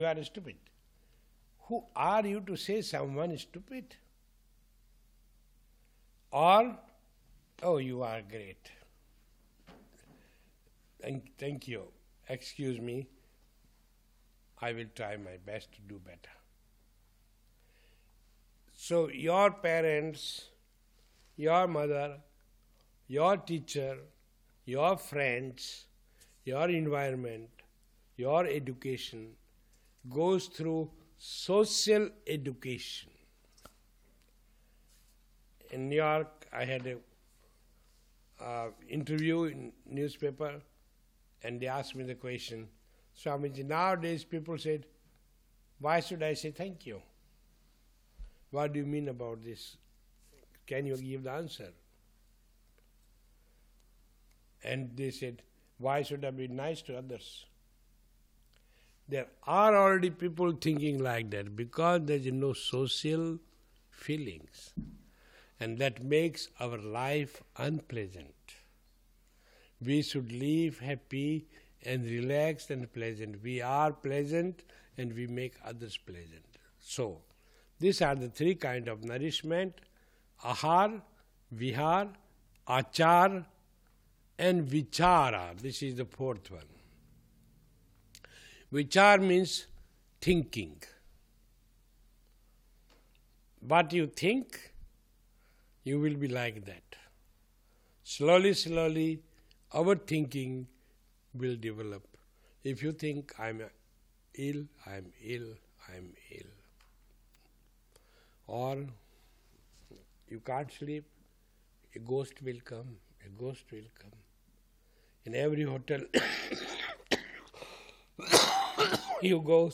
You are stupid. Who are you to say someone is stupid? Or, oh, you are great. Thank you. Excuse me. I will try my best to do better. So your parents, your mother, your teacher, your friends, your environment, your education goes through social education. In New York, I had a interview in newspaper, and they asked me the question, Swamiji, nowadays people said, why should I say thank you? What do you mean about this? Can you give the answer? And they said, why should I be nice to others? There are already people thinking like that because there is no social feelings. And that makes our life unpleasant. We should live happy and relaxed and pleasant. We are pleasant and we make others pleasant. So, these are the three kinds of nourishment: ahar, vihar, achar, and vichara. This is the fourth one. Vichar means thinking. What you think, you will be like that. Slowly, slowly, our thinking will develop. If you think, I'm ill, I'm ill, I'm ill. Or you can't sleep, a ghost will come, a ghost will come. In every hotel you go,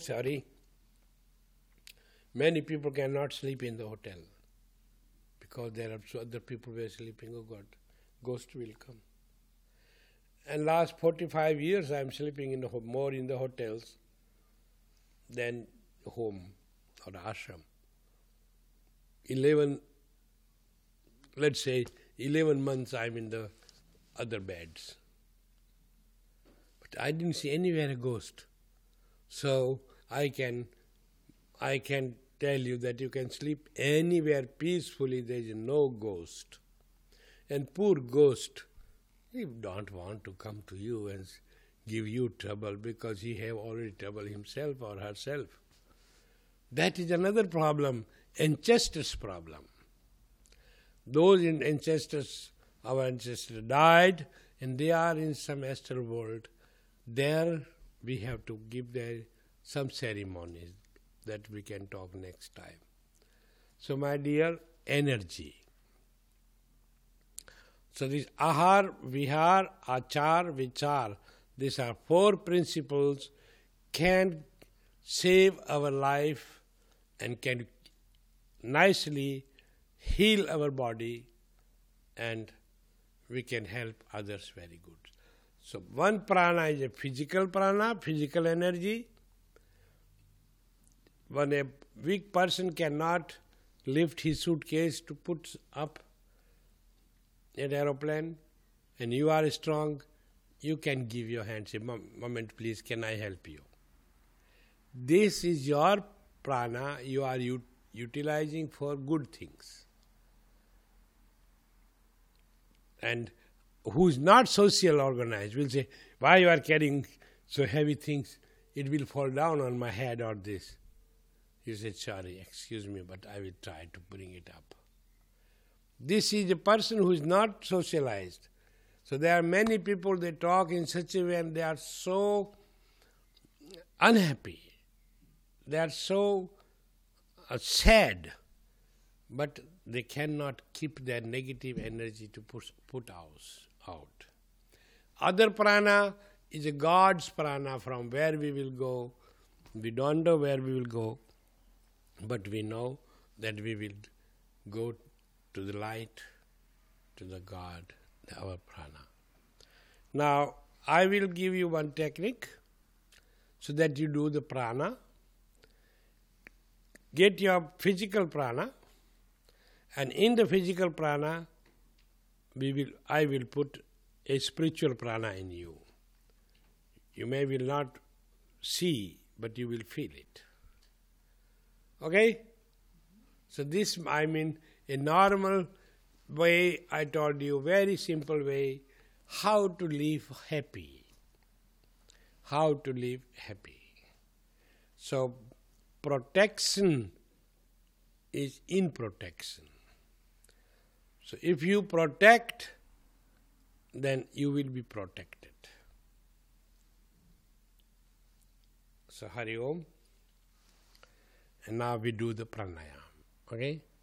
many people cannot sleep in the hotel because there are other people who are sleeping. Oh God, ghost will come. And last 45 years I am sleeping in more in the hotels than home or ashram. 11 months I am in the other beds. But I didn't see anywhere a ghost. So I can tell you that you can sleep anywhere peacefully, there is no ghost. And poor ghost, he don't want to come to you and give you trouble because he have already trouble himself or herself. That is another problem, ancestors' problem. Those ancestors, our ancestors died and they are in some astral world. There we have to give there some ceremonies that we can talk next time. So my dear, energy. So this ahar, vihar, achar, vichar, these are four principles can save our life and can nicely heal our body and we can help others very good. So one prana is a physical prana, physical energy. When a weak person cannot lift his suitcase to put up an aeroplane and you are strong, you can give your hand, say, moment please, can I help you? This is your prana you are utilizing for good things. And who is not social organized will say, why you are carrying so heavy things, it will fall down on my head or this. You say, sorry, excuse me, but I will try to bring it up. This is a person who is not socialized. So there are many people, they talk in such a way and they are so unhappy. They are so sad, but they cannot keep their negative energy to put out. Other prana is a God's prana from where we will go. We don't know where we will go, but we know that we will go to the light, to the God, our prana. Now, I will give you one technique so that you do the prana. Get your physical prana, and in the physical prana, I will put a spiritual prana in you. You may will not see but you will feel it. Okay? So this, I mean, a normal way, I told you, very simple way, how to live happy. How to live happy. So, protection is in protection. So, if you protect, then you will be protected. So, Hari Om. And now we do the pranayam. Okay?